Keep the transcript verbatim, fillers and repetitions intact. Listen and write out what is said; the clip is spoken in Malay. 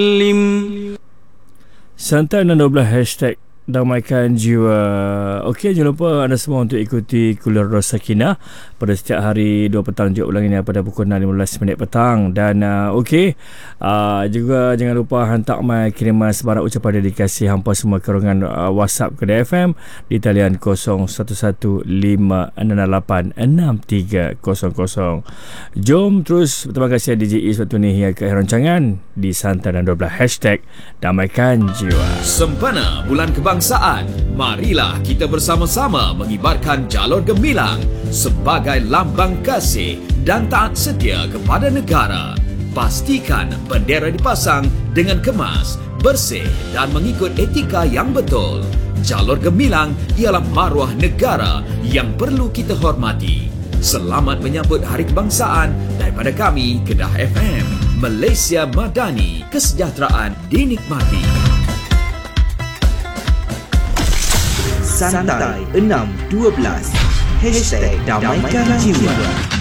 Santai enam dua belas hashtag damaikan jiwa. Okey, jangan lupa anda semua untuk ikuti Kuliah Sakinah pada setiap hari dua petang juga ulangannya pada pukul enam lima belas minit petang. Dan uh, okey, uh, juga jangan lupa hantar mai kiriman sebarang ucapan dedikasi hampa semua ke ruangan uh, WhatsApp Kedah F M di talian kosong satu satu lima enam lapan enam tiga kosong kosong. Jom terus berterima kasih D J E waktu ni hingga ke akhir rancangan di Santai enam dua belas hashtag damaikan jiwa. Sempena Bulan Kebangsaan, marilah kita bersama-sama mengibarkan jalur gemilang sebagai lambang kasih dan taat setia kepada negara. Pastikan bendera dipasang dengan kemas, bersih dan mengikut etika yang betul. Jalur gemilang ialah maruah negara yang perlu kita hormati. Selamat menyambut Hari Kebangsaan daripada kami, Kedah F M. Malaysia Madani, kesejahteraan dinikmati. Santai enam dua belas hashtag damaikan jiwa.